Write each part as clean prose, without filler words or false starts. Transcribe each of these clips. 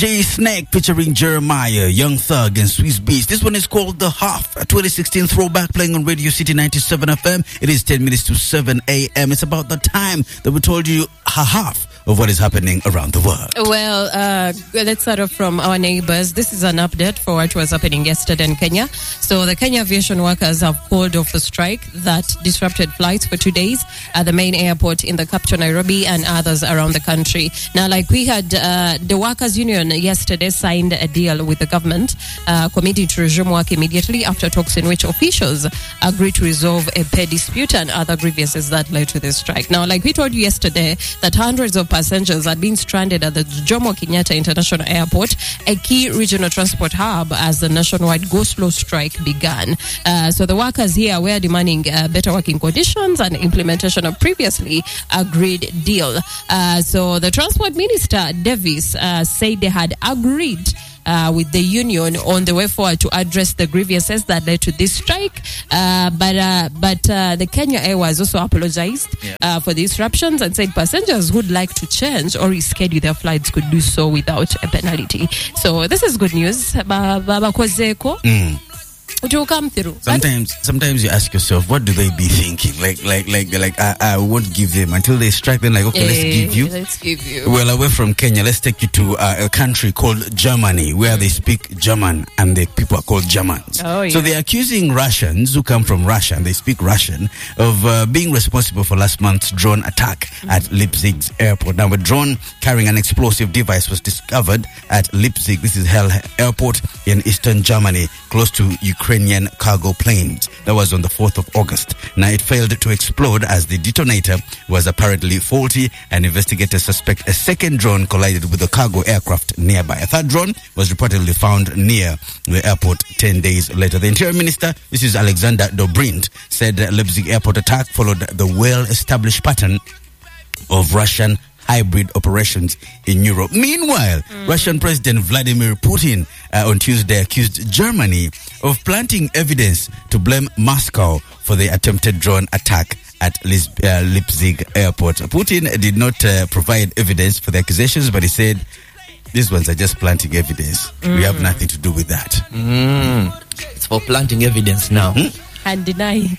J Snake featuring Jeremiah, Young Thug, and Swiss Beats. This one is called The Half, a 2016 throwback playing on Radio City 97 FM. It is 10 minutes to 7 a.m. It's about the time that we told you half of what is happening around the world. Well, let's start off from our neighbors. This is an update for what was happening yesterday in Kenya. So the Kenya aviation workers have called off the strike that disrupted flights for 2 days at the main airport in the capital Nairobi and others around the country. Now, like we had, the workers' union yesterday signed a deal with the government, committing to resume work immediately after talks in which officials agreed to resolve a pay dispute and other grievances that led to the strike. Now, like we told you yesterday, that hundreds of passengers had been stranded at the Jomo Kenyatta International Airport, a key regional transport hub, as the nationwide go-slow strike began. So the workers here were demanding better working conditions and implementation of previously agreed deal. So the Transport Minister, Davis, said they had agreed with the union on the way forward to address the grievances that led to this strike. But the Kenya Airways also apologized for the disruptions and said passengers who'd like to change or reschedule their flights could do so without a penalty. So this is good news. It will come through. Sometimes you ask yourself, what do they be thinking? Like I won't give them until they strike. Then like, okay, let's give you. Well, away from Kenya, let's take you to a country called Germany, where they speak German and the people are called Germans. So they're accusing Russians who come from Russia and they speak Russian of being responsible for last month's drone attack at Leipzig's airport. Now, a drone carrying an explosive device was discovered at Leipzig. This is Hell Airport in eastern Germany, close to Ukrainian cargo planes. That was on the 4th of August. Now, it failed to explode as the detonator was apparently faulty, and investigators suspect a second drone collided with a cargo aircraft nearby. A third drone was reportedly found near the airport 10 days later. The Interior Minister, this is Alexander Dobrindt, said the Leipzig airport attack followed the well-established pattern of Russian hybrid operations in Europe. Meanwhile, Russian President Vladimir Putin on Tuesday accused Germany of planting evidence to blame Moscow for the attempted drone attack at Leipzig airport. Putin did not provide evidence for the accusations, but he said, these ones are just planting evidence. We have nothing to do with that. It's for planting evidence now. And denying.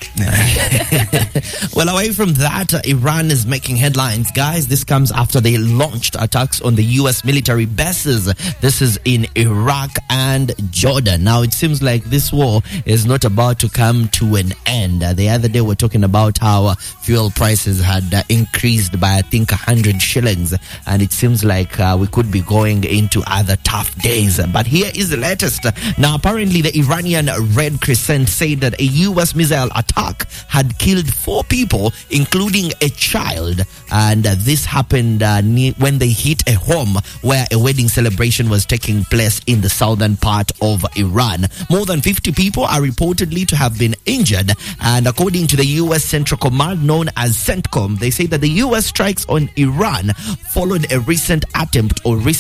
Well, away from that, Iran is making headlines, guys. This comes after they launched attacks on the U.S. military bases. This is in Iraq and Jordan. Now, it seems like this war is not about to come to an end. The other day, we're talking about how fuel prices had increased by, I think, 100 shillings. And it seems like we could be going into other tough days. But here is the latest. Now, apparently, the Iranian Red Crescent said that a U.S. missile attack had killed 4 people, including a child, and this happened when they hit a home where a wedding celebration was taking place in the southern part of Iran. More than 50 people are reportedly to have been injured, and according to the U.S. Central Command known as CENTCOM, they say that the U.S. strikes on Iran followed a recent attempts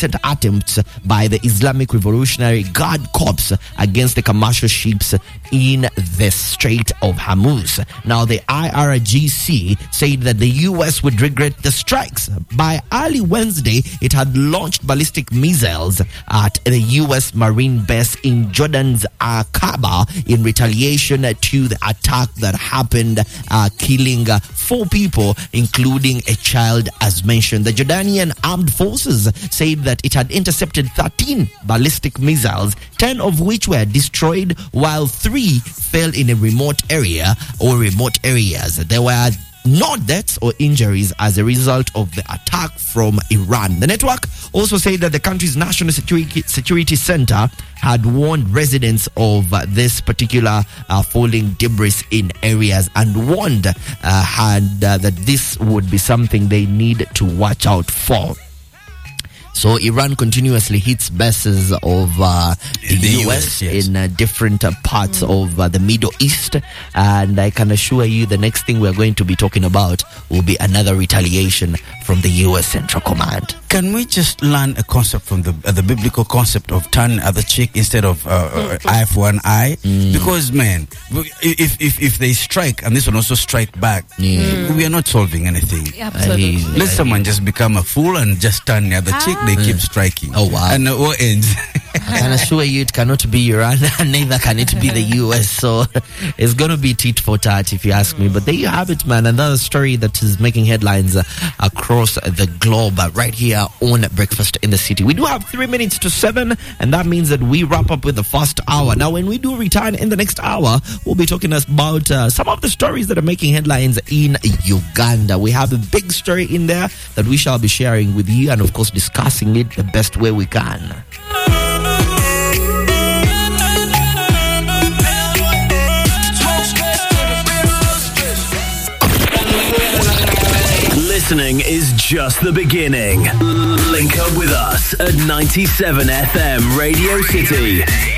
by the Islamic Revolutionary Guard Corps against the commercial ships in the Strait of Hormuz. Now, the IRGC said that the U.S. would regret the strikes. By early Wednesday, it had launched ballistic missiles at the U.S. Marine base in Jordan's Aqaba in retaliation to the attack that happened, killing 4 people, including a child, as mentioned. The Jordanian armed forces said that it had intercepted 13 ballistic missiles, 10 of which were destroyed, while 3 fell in a remote area or remote areas. There were no deaths or injuries as a result of the attack from Iran. The network also said that the country's National Security Center had warned residents of this particular falling debris in areas and warned that this would be something they need to watch out for. So Iran continuously hits bases of the US in different parts of the Middle East, and I can assure you the next thing we're going to be talking about will be another retaliation from the US Central Command. Can we just learn a concept from the biblical concept of turn other cheek instead of eye for an eye? Because, man, if they strike and this one also strike back, we are not solving anything. Absolutely. Let someone just become a fool and just turn the other cheek. they keep striking. Oh, wow. And what ends? I can assure you it cannot be Iran, and neither can it be the US. So it's going to be tit for tat, if you ask me. But there you have it, man. Another story that is making headlines across the globe right here on Breakfast in the City. We do have 3 minutes to 7, and that means that we wrap up with the first hour. Now, when we do return in the next hour, we'll be talking about some of the stories that are making headlines in Uganda. We have a big story in there that we shall be sharing with you, and of course discussing it the best way we can. Listening is just the beginning. Link up with us at 97 FM Radio City.